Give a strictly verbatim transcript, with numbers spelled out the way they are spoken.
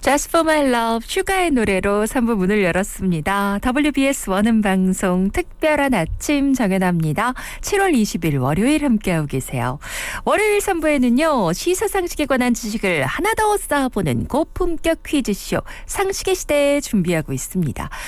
Just for my love, 슈가의 노래로 삼 부 문을 열었습니다. 더블유비에스 원음 방송 특별한 아침 정연합니다. 칠월 이십일 월요일 함께하고 계세요. 월요일 삼 부에는요. 시사상식에 관한 지식을 하나 더 쌓아보는 고품격 퀴즈쇼 상식의 시대 준비하고 있습니다.